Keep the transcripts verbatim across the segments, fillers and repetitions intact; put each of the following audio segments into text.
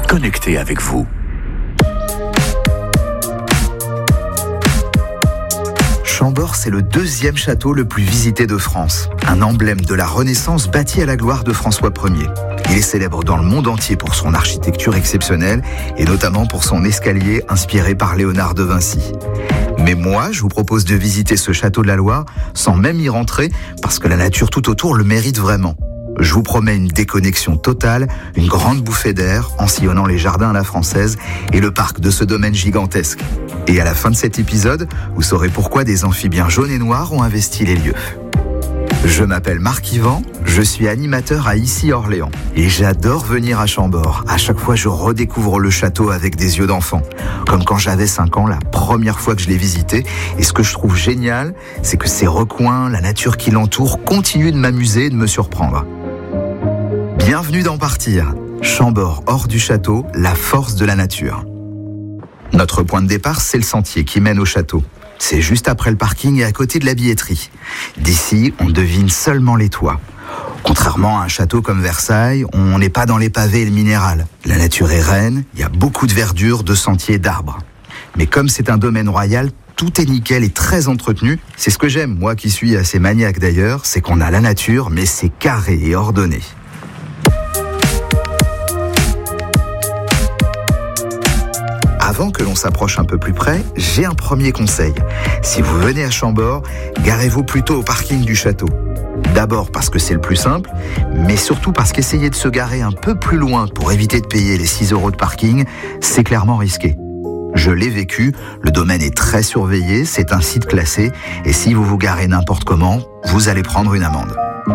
connecté avec vous. Chambord, c'est le deuxième château le plus visité de France. Un emblème de la Renaissance bâti à la gloire de François Ier. Il est célèbre dans le monde entier pour son architecture exceptionnelle et notamment pour son escalier inspiré par Léonard de Vinci. Mais moi, je vous propose de visiter ce château de la Loire sans même y rentrer parce que la nature tout autour le mérite vraiment. Je vous promets une déconnexion totale, une grande bouffée d'air en sillonnant les jardins à la française et le parc de ce domaine gigantesque. Et à la fin de cet épisode, vous saurez pourquoi des amphibiens jaunes et noirs ont investi les lieux. Je m'appelle Marc Yvan, je suis animateur à Ici Orléans et j'adore venir à Chambord. À chaque fois, je redécouvre le château avec des yeux d'enfant. Comme quand j'avais cinq ans, la première fois que je l'ai visité. Et ce que je trouve génial, c'est que ces recoins, la nature qui l'entoure, continuent de m'amuser et de me surprendre. Bienvenue dans Partir. Chambord hors du château, la force de la nature. Notre point de départ, c'est le sentier qui mène au château. C'est juste après le parking et à côté de la billetterie. D'ici, on devine seulement les toits. Contrairement à un château comme Versailles, on n'est pas dans les pavés et le minéral. La nature est reine, il y a beaucoup de verdure, de sentiers, d'arbres. Mais comme c'est un domaine royal, tout est nickel et très entretenu. C'est ce que j'aime, moi qui suis assez maniaque d'ailleurs, c'est qu'on a la nature, mais c'est carré et ordonné. Avant que l'on s'approche un peu plus près, j'ai un premier conseil. Si vous venez à Chambord, garez-vous plutôt au parking du château. D'abord parce que c'est le plus simple, mais surtout parce qu'essayer de se garer un peu plus loin pour éviter de payer les six euros de parking, c'est clairement risqué. Je l'ai vécu, le domaine est très surveillé, c'est un site classé, et si vous vous garez n'importe comment, vous allez prendre une amende.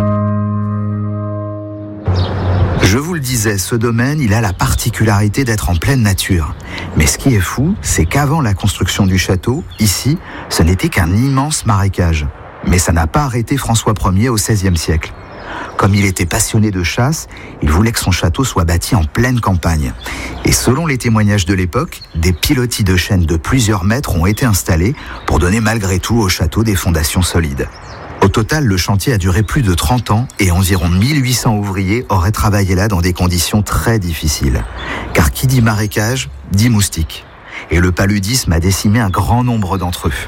Je vous le disais, ce domaine, il a la particularité d'être en pleine nature. Mais ce qui est fou, c'est qu'avant la construction du château, ici, ce n'était qu'un immense marécage. Mais ça n'a pas arrêté François Ier au seizième siècle. Comme il était passionné de chasse, il voulait que son château soit bâti en pleine campagne. Et selon les témoignages de l'époque, des pilotis de chêne de plusieurs mètres ont été installés pour donner malgré tout au château des fondations solides. Au total, le chantier a duré plus de trente ans et environ mille huit cents ouvriers auraient travaillé là dans des conditions très difficiles. Car qui dit marécage, dit moustique. Et le paludisme a décimé un grand nombre d'entre eux.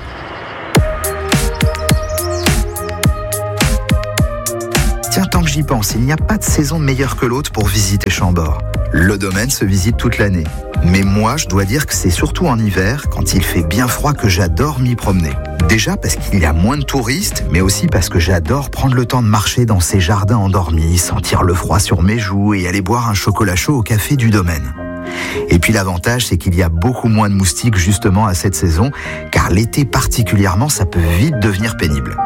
Tiens, tant que j'y pense, il n'y a pas de saison meilleure que l'autre pour visiter Chambord. Le domaine se visite toute l'année. Mais moi, je dois dire que c'est surtout en hiver, quand il fait bien froid, que j'adore m'y promener. Déjà parce qu'il y a moins de touristes, mais aussi parce que j'adore prendre le temps de marcher dans ces jardins endormis, sentir le froid sur mes joues et aller boire un chocolat chaud au café du domaine. Et puis l'avantage, c'est qu'il y a beaucoup moins de moustiques justement à cette saison, car l'été particulièrement, ça peut vite devenir pénible.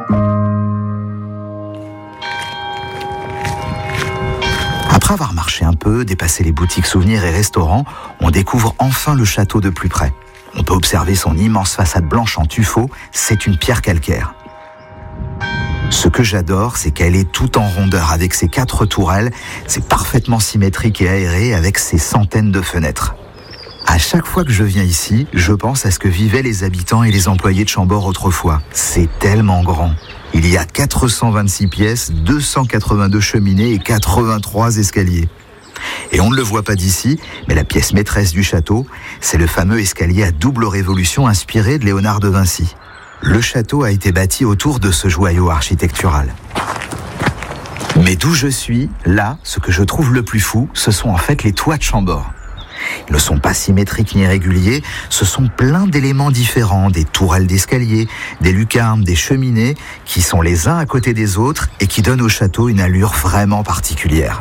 Après avoir marché un peu, dépassé les boutiques souvenirs et restaurants, on découvre enfin le château de plus près. On peut observer son immense façade blanche en tuffeau, c'est une pierre calcaire. Ce que j'adore, c'est qu'elle est toute en rondeur avec ses quatre tourelles, c'est parfaitement symétrique et aéré avec ses centaines de fenêtres. À chaque fois que je viens ici, je pense à ce que vivaient les habitants et les employés de Chambord autrefois. C'est tellement grand. Il y a quatre cent vingt-six pièces, deux cent quatre-vingt-deux cheminées et quatre-vingt-trois escaliers. Et on ne le voit pas d'ici, mais la pièce maîtresse du château, c'est le fameux escalier à double révolution inspiré de Léonard de Vinci. Le château a été bâti autour de ce joyau architectural. Mais d'où je suis, là, ce que je trouve le plus fou, ce sont en fait les toits de Chambord. Ils ne sont pas symétriques ni réguliers, ce sont plein d'éléments différents, des tourelles d'escalier, des lucarnes, des cheminées, qui sont les uns à côté des autres et qui donnent au château une allure vraiment particulière.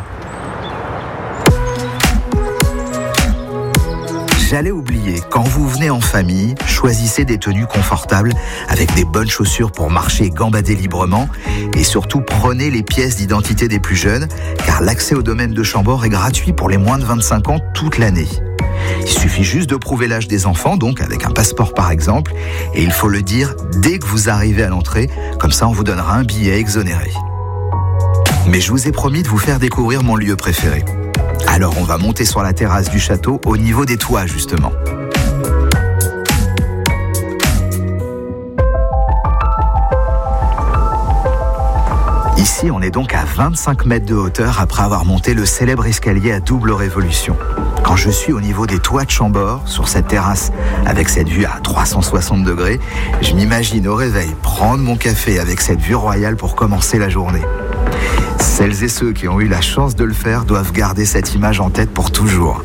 J'allais oublier, quand vous venez en famille, choisissez des tenues confortables avec des bonnes chaussures pour marcher et gambader librement et surtout prenez les pièces d'identité des plus jeunes car l'accès au domaine de Chambord est gratuit pour les moins de vingt-cinq ans toute l'année. Il suffit juste de prouver l'âge des enfants, donc avec un passeport par exemple, et il faut le dire dès que vous arrivez à l'entrée, comme ça on vous donnera un billet exonéré. Mais je vous ai promis de vous faire découvrir mon lieu préféré. Alors on va monter sur la terrasse du château au niveau des toits justement. Ici, on est donc à vingt-cinq mètres de hauteur après avoir monté le célèbre escalier à double révolution. Quand je suis au niveau des toits de Chambord, sur cette terrasse, avec cette vue à trois cent soixante degrés, je m'imagine au réveil prendre mon café avec cette vue royale pour commencer la journée. Celles et ceux qui ont eu la chance de le faire doivent garder cette image en tête pour toujours.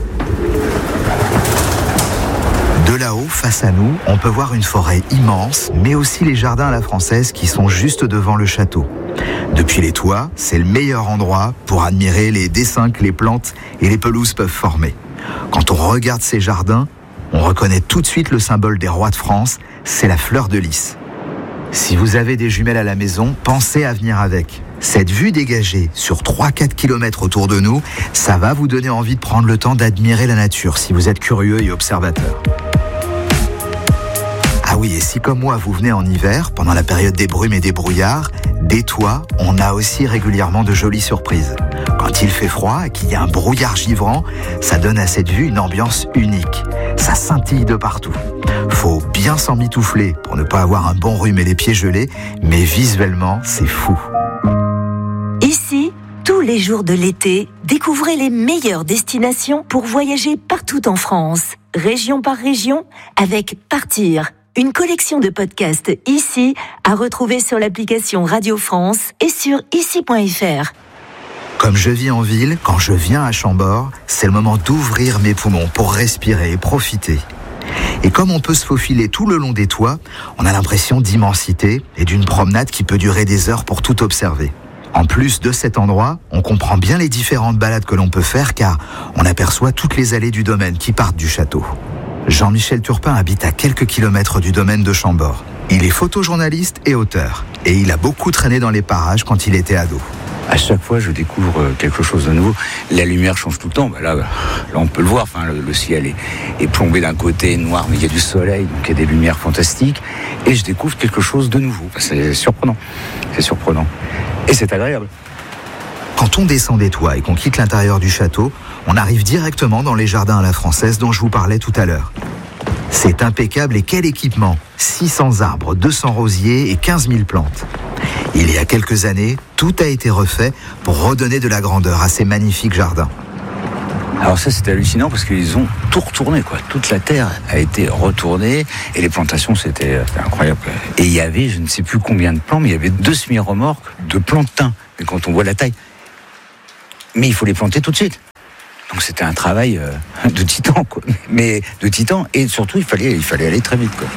De là-haut, face à nous, on peut voir une forêt immense, mais aussi les jardins à la française qui sont juste devant le château. Depuis les toits, c'est le meilleur endroit pour admirer les dessins que les plantes et les pelouses peuvent former. Quand on regarde ces jardins, on reconnaît tout de suite le symbole des rois de France, c'est la fleur de lys. Si vous avez des jumelles à la maison, pensez à venir avec. Cette vue dégagée sur trois à quatre kilomètres autour de nous, ça va vous donner envie de prendre le temps d'admirer la nature si vous êtes curieux et observateur. Ah oui, et si comme moi vous venez en hiver, pendant la période des brumes et des brouillards, des toits, on a aussi régulièrement de jolies surprises. Quand il fait froid et qu'il y a un brouillard givrant, ça donne à cette vue une ambiance unique. Ça scintille de partout. Faut bien s'en mitoufler pour ne pas avoir un bon rhume et les pieds gelés, mais visuellement, c'est fou. Ici, tous les jours de l'été, découvrez les meilleures destinations pour voyager partout en France, région par région, avec Partir. Une collection de podcasts ici à retrouver sur l'application Radio France et sur ici point f r. Comme je vis en ville, quand je viens à Chambord, c'est le moment d'ouvrir mes poumons pour respirer et profiter. Et comme on peut se faufiler tout le long des toits, on a l'impression d'immensité et d'une promenade qui peut durer des heures pour tout observer. En plus de cet endroit, on comprend bien les différentes balades que l'on peut faire car on aperçoit toutes les allées du domaine qui partent du château. Jean-Michel Turpin habite à quelques kilomètres du domaine de Chambord. Il est photojournaliste et auteur. Et il a beaucoup traîné dans les parages quand il était ado. À chaque fois, je découvre quelque chose de nouveau. La lumière change tout le temps. Bah là, là, on peut le voir. Enfin, le, le ciel est, est plombé d'un côté noir, mais il y a du soleil, donc il y a des lumières fantastiques. Et je découvre quelque chose de nouveau. C'est surprenant. C'est surprenant. Et c'est agréable. Quand on descend des toits et qu'on quitte l'intérieur du château, on arrive directement dans les jardins à la française dont je vous parlais tout à l'heure. C'est impeccable et quel équipement! six cents arbres, deux cents rosiers et quinze mille plantes. Il y a quelques années, tout a été refait pour redonner de la grandeur à ces magnifiques jardins. Alors ça, c'était hallucinant parce qu'ils ont tout retourné, quoi. Toute la terre a été retournée et les plantations, c'était, c'était incroyable. Et il y avait, je ne sais plus combien de plants, mais il y avait deux semi-remorques de plants de thym. Mais quand on voit la taille, mais il faut les planter tout de suite. Donc c'était un travail euh, de titan, quoi. Mais de titan, et surtout il fallait, il fallait aller très vite, quoi.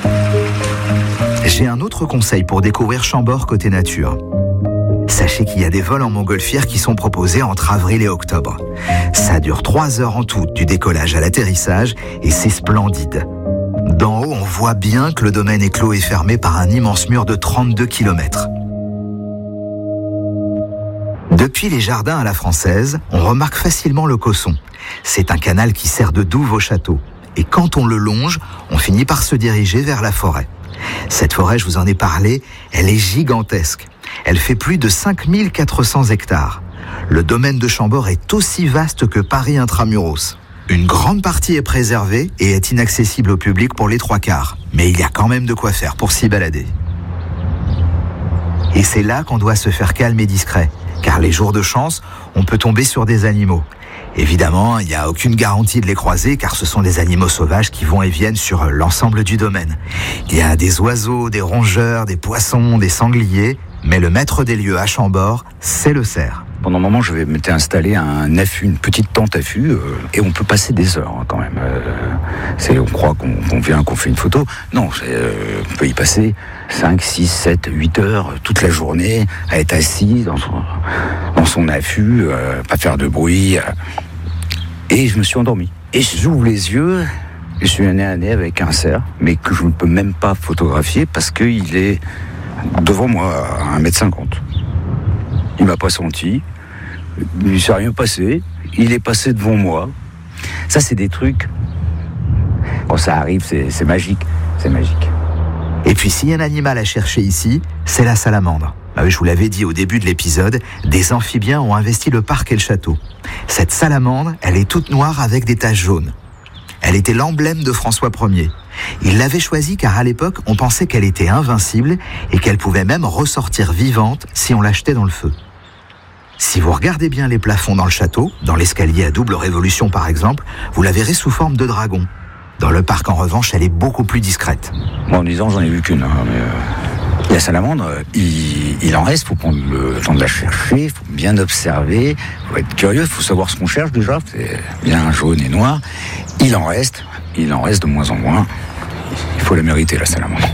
J'ai un autre conseil pour découvrir Chambord côté nature. Sachez qu'il y a des vols en montgolfière qui sont proposés entre avril et octobre. Ça dure trois heures en tout, du décollage à l'atterrissage, et c'est splendide. D'en haut, on voit bien que le domaine est clos et fermé par un immense mur de trente-deux kilomètres. Depuis les jardins à la française, on remarque facilement le Cosson. C'est un canal qui sert de douve au château. Et quand on le longe, on finit par se diriger vers la forêt. Cette forêt, je vous en ai parlé, elle est gigantesque. Elle fait plus de cinq mille quatre cents hectares. Le domaine de Chambord est aussi vaste que Paris intramuros. Une grande partie est préservée et est inaccessible au public pour les trois quarts. Mais il y a quand même de quoi faire pour s'y balader. Et c'est là qu'on doit se faire calme et discret. Car les jours de chance, on peut tomber sur des animaux. Évidemment, il n'y a aucune garantie de les croiser car ce sont des animaux sauvages qui vont et viennent sur l'ensemble du domaine. Il y a des oiseaux, des rongeurs, des poissons, des sangliers, mais le maître des lieux à Chambord, c'est le cerf. Pendant un moment, je m'étais installé un affût, une petite tente affût, euh, et on peut passer des heures hein, quand même. Euh, c'est, on croit qu'on, qu'on vient, qu'on fait une photo. Non, c'est, euh, on peut y passer cinq, six, sept, huit heures toute la journée à être assis dans son, dans son affût, euh, pas faire de bruit. Euh, et je me suis endormi. Et j'ouvre les yeux, je suis nez à nez avec un cerf, mais que je ne peux même pas photographier parce qu'il est devant moi à un mètre cinquante. Il m'a pas senti, il ne s'est rien passé, il est passé devant moi. Ça, c'est des trucs, quand ça arrive, c'est, c'est magique, c'est magique. Et puis, s'il y a un animal à chercher ici, c'est la salamandre. Ah oui, je vous l'avais dit au début de l'épisode, des amphibiens ont investi le parc et le château. Cette salamandre, elle est toute noire avec des taches jaunes. Elle était l'emblème de François Ier. Il l'avait choisie car à l'époque, on pensait qu'elle était invincible et qu'elle pouvait même ressortir vivante si on l'achetait dans le feu. Si vous regardez bien les plafonds dans le château, dans l'escalier à double révolution par exemple, vous la verrez sous forme de dragon. Dans le parc, en revanche, elle est beaucoup plus discrète. Moi, en dix ans, j'en ai vu qu'une. Hein, mais euh, la salamandre, il, il en reste, il faut prendre le temps de la chercher, il faut bien observer, il faut être curieux, il faut savoir ce qu'on cherche déjà, c'est bien jaune et noir. Il en reste, il en reste de moins en moins. Il faut la mériter, la salamandre.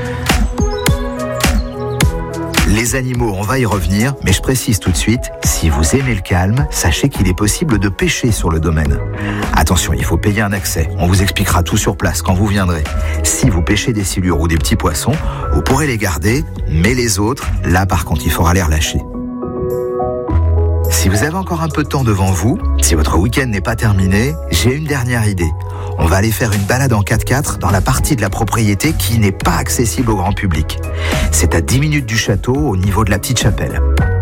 Les animaux, on va y revenir, mais je précise tout de suite, si vous aimez le calme, sachez qu'il est possible de pêcher sur le domaine. Attention, il faut payer un accès. On vous expliquera tout sur place quand vous viendrez. Si vous pêchez des silures ou des petits poissons, vous pourrez les garder, mais les autres, là par contre, il faudra les relâcher. Si vous avez encore un peu de temps devant vous, si votre week-end n'est pas terminé, j'ai une dernière idée. On va aller faire une balade en quatre-quatre dans la partie de la propriété qui n'est pas accessible au grand public. C'est à dix minutes du château, au niveau de la petite chapelle.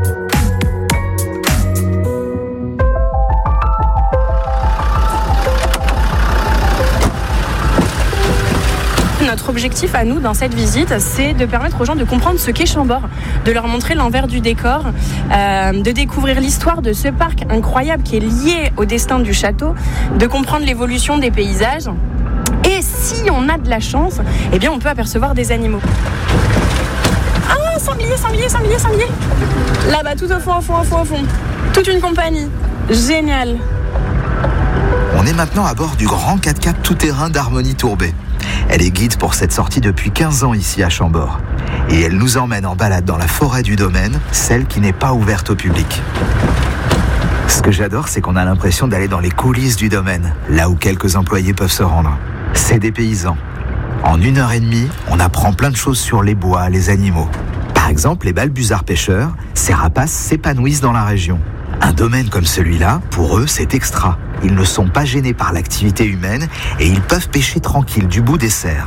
Notre objectif à nous dans cette visite, c'est de permettre aux gens de comprendre ce qu'est Chambord, de leur montrer l'envers du décor, euh, de découvrir l'histoire de ce parc incroyable qui est lié au destin du château, de comprendre l'évolution des paysages. Et si on a de la chance, eh bien on peut apercevoir des animaux. Ah, sanglier, sanglier, sanglier, sanglier. Là-bas, tout au fond, au fond, au fond, au fond. Toute une compagnie. Génial. On est maintenant à bord du grand quatre-quatre tout-terrain d'Harmonie Tourbet. Elle est guide pour cette sortie depuis quinze ans ici à Chambord. Et elle nous emmène en balade dans la forêt du domaine, celle qui n'est pas ouverte au public. Ce que j'adore, c'est qu'on a l'impression d'aller dans les coulisses du domaine, là où quelques employés peuvent se rendre. C'est des paysans. En une heure et demie, on apprend plein de choses sur les bois, les animaux. Par exemple, les balbuzards pêcheurs, ces rapaces s'épanouissent dans la région. Un domaine comme celui-là, pour eux, c'est extra. Ils ne sont pas gênés par l'activité humaine et ils peuvent pêcher tranquille du bout des serres.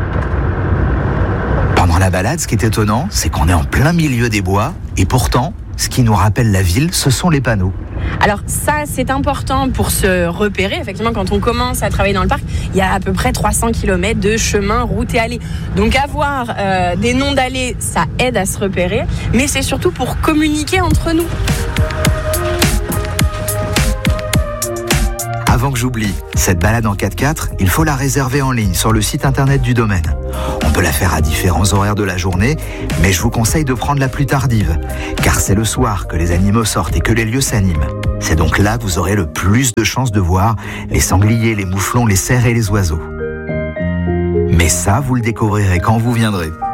Pendant la balade, ce qui est étonnant, c'est qu'on est en plein milieu des bois et pourtant, ce qui nous rappelle la ville, ce sont les panneaux. Alors ça, c'est important pour se repérer. Effectivement, quand on commence à travailler dans le parc, il y a à peu près trois cents kilomètres de chemins, routes et allées. Donc avoir euh, des noms d'allées, ça aide à se repérer, mais c'est surtout pour communiquer entre nous. Avant que j'oublie, cette balade en quatre-quatre, il faut la réserver en ligne sur le site internet du domaine. On peut la faire à différents horaires de la journée, mais je vous conseille de prendre la plus tardive, car c'est le soir que les animaux sortent et que les lieux s'animent. C'est donc là que vous aurez le plus de chances de voir les sangliers, les mouflons, les cerfs et les oiseaux. Mais ça, vous le découvrirez quand vous viendrez.